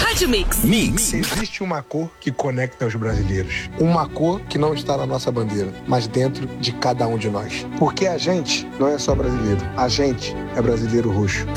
Rádio Mix. Mix. Existe uma cor que conecta os brasileiros. Uma cor que não está na nossa bandeira, mas dentro de cada um de nós. Porque a gente não é só brasileiro. A gente é brasileiro roxo.